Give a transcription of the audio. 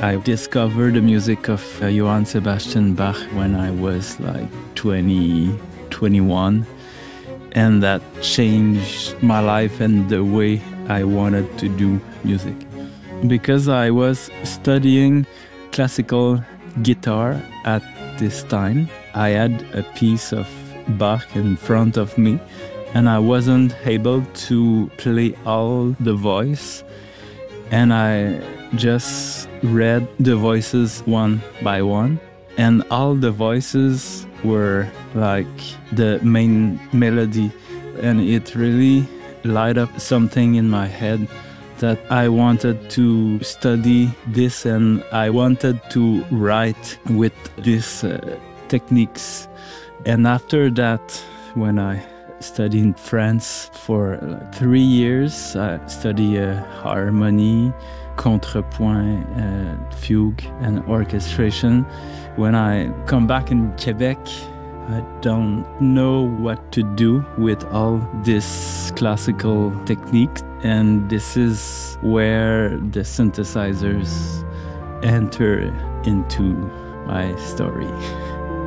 I discovered the music of Johann Sebastian Bach when I was like 20, 21, and that changed my life and the way I wanted to do music. Because I was studying classical guitar at this time, I had a piece of Bach in front of me, and I wasn't able to play all the voice, and I just read the voices one by one, and all the voices were like the main melody, and it really light up something in my head that I wanted to study this, and I wanted to write with these techniques. And after that, when I studied in France for 3 years, I studied harmony, contrepoint, fugue, and orchestration. When I come back in Quebec, I don't know what to do with all this classical techniques, and this is where the synthesizers enter into my story.